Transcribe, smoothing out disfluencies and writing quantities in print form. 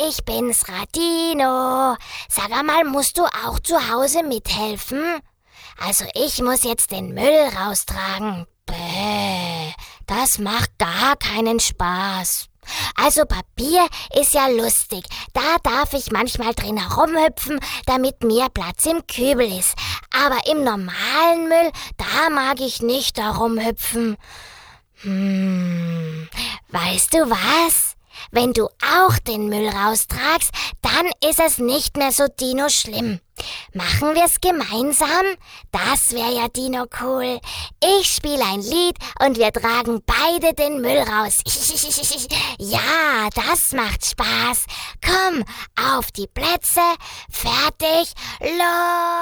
ich bin's, Radino. Sag einmal, musst du auch zu Hause mithelfen? Also ich muss jetzt den Müll raustragen. Bäh, das macht gar keinen Spaß. Also Papier ist ja lustig. Da darf ich manchmal drin herumhüpfen, damit mehr Platz im Kübel ist. Aber im normalen Müll, da mag ich nicht herumhüpfen. Weißt du was? Wenn du auch den Müll raustragst, dann ist es nicht mehr so Dino schlimm. Machen wir's gemeinsam? Das wäre ja Dino cool. Ich spiele ein Lied und wir tragen beide den Müll raus. Ja, das macht Spaß. Komm, auf die Plätze, fertig, los!